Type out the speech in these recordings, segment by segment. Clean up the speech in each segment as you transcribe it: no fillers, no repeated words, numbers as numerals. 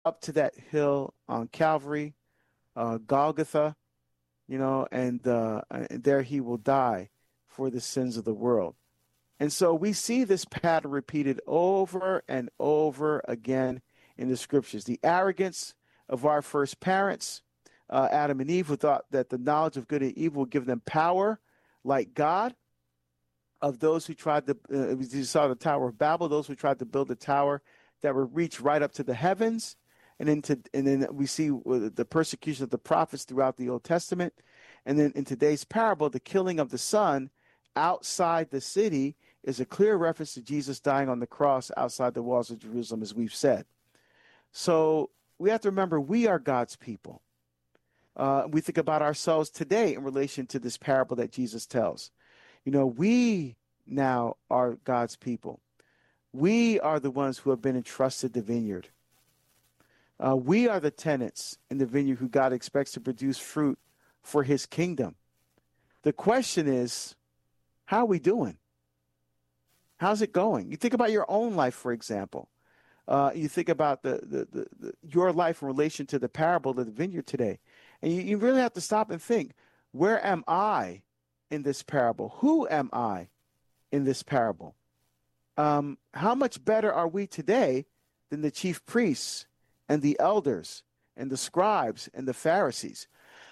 up to that hill on Calvary, Golgotha, and there he will die for the sins of the world. And so we see this pattern repeated over and over again in the scriptures. The arrogance of our first parents, Adam and Eve, who thought that the knowledge of good and evil would give them power like God. Of those who tried to, you saw the Tower of Babel, those who tried to build a tower that would reach right up to the heavens. And then we see the persecution of the prophets throughout the Old Testament. And then in today's parable, the killing of the son outside the city is a clear reference to Jesus dying on the cross outside the walls of Jerusalem, as we've said. So we have to remember we are God's people. We think about ourselves today in relation to this parable that Jesus tells. We now are God's people. We are the ones who have been entrusted the vineyard. We are the tenants in the vineyard who God expects to produce fruit for his kingdom. The question is, how are we doing? How's it going? You think about your own life, for example. You think about your life in relation to the parable of the vineyard today. And you really have to stop and think, where am I in this parable? Who am I in this parable? How much better are we today than the chief priests and the elders and the scribes and the Pharisees?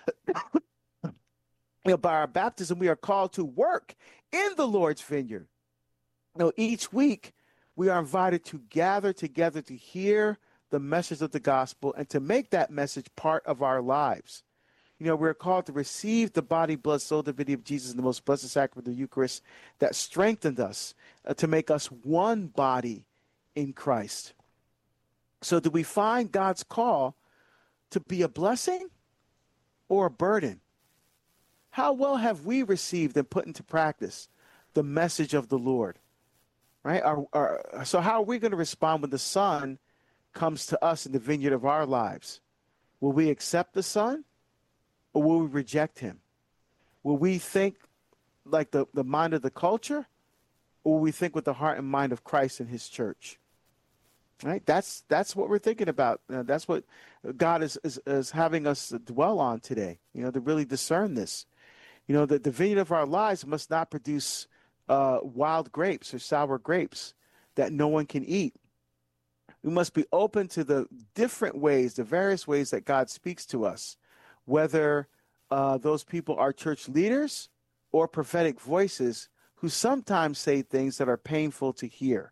By our baptism, we are called to work in the Lord's vineyard. Each week, we are invited to gather together to hear the message of the gospel and to make that message part of our lives. We're called to receive the body, blood, soul, divinity of Jesus in the most blessed sacrament of the Eucharist that strengthened us to make us one body in Christ. So do we find God's call to be a blessing or a burden? How well have we received and put into practice the message of the Lord? Right? So how are we going to respond when the Son comes to us in the vineyard of our lives? Will we accept the Son or will we reject him? Will we think like the mind of the culture, or will we think with the heart and mind of Christ and his church? Right? That's what we're thinking about. That's what God is having us dwell on today, to really discern this. That the vineyard of our lives must not produce wild grapes or sour grapes that no one can eat. We must be open to the different ways, the various ways that God speaks to us, whether those people are church leaders or prophetic voices who sometimes say things that are painful to hear.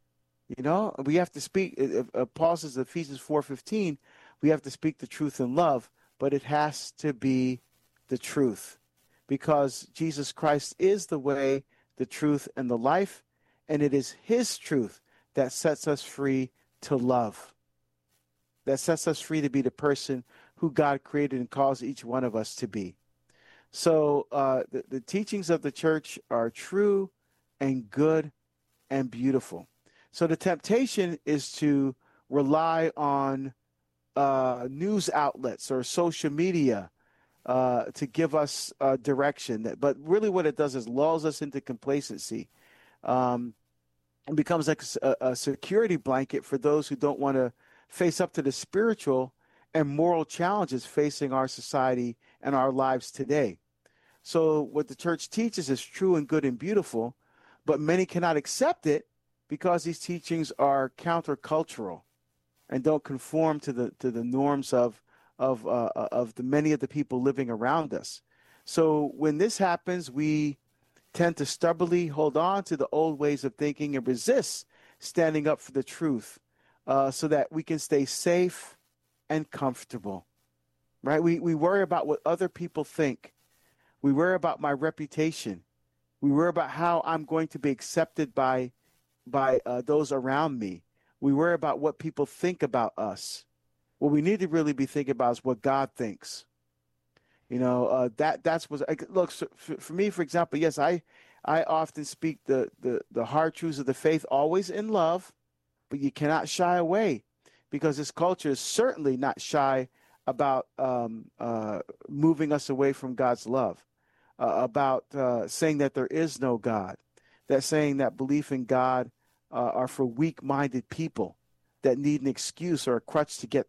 We have to speak, Paul says in Ephesians 4:15, we have to speak the truth in love, but it has to be the truth, because Jesus Christ is the way, the truth, and the life, and it is his truth that sets us free to love, that sets us free to be the person who God created and calls each one of us to be. So the teachings of the church are true and good and beautiful. So the temptation is to rely on news outlets or social media to give us direction. But really what it does is lulls us into complacency. It becomes like a security blanket for those who don't want to face up to the spiritual and moral challenges facing our society and our lives today. So what the church teaches is true and good and beautiful, but many cannot accept it because these teachings are countercultural and don't conform to the norms of the many of the people living around us. So when this happens, we tend to stubbornly hold on to the old ways of thinking and resist standing up for the truth, so that we can stay safe and comfortable. Right? We worry about what other people think. We worry about my reputation. We worry about how I'm going to be accepted by those around me. We worry about what people think about us. What we need to really be thinking about is what God thinks. That's what. Look, so for me, for example, yes, I often speak the hard truths of the faith, always in love, but you cannot shy away, because this culture is certainly not shy about moving us away from God's love, about saying that there is no God, that saying that belief in God are for weak-minded people. that need an excuse or a crutch to get